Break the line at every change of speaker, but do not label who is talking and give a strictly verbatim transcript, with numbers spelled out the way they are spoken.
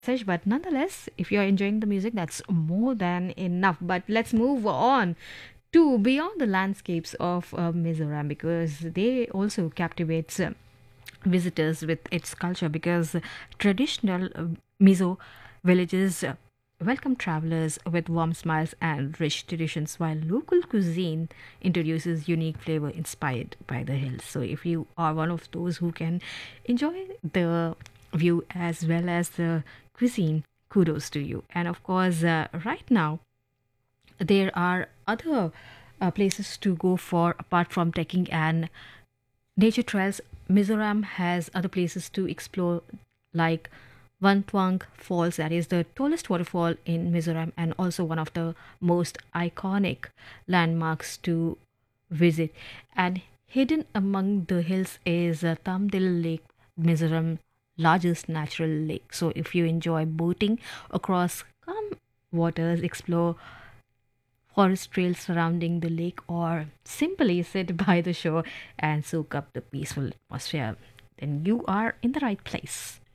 message, but nonetheless, if you're enjoying the music, that's more than enough. But let's move on to beyond the landscapes of uh, Mizoram, because they also captivates uh, visitors with its culture, because traditional uh, Mizo villages uh, welcome travelers with warm smiles and rich traditions, while local cuisine introduces unique flavor inspired by the hills. So, if you are one of those who can enjoy the view as well as the cuisine, kudos to you. And of course, uh, right now, there are other uh, places to go for apart from trekking and nature trails. Mizoram has other places to explore, like Wantwang Falls, that is the tallest waterfall in Mizoram and also one of the most iconic landmarks to visit. And hidden among the hills is uh, Tamdil Lake, Mizoram largest natural lake. So if you enjoy boating across calm waters, explore forest trails surrounding the lake, or simply sit by the shore and soak up the peaceful atmosphere, then you are in the right place.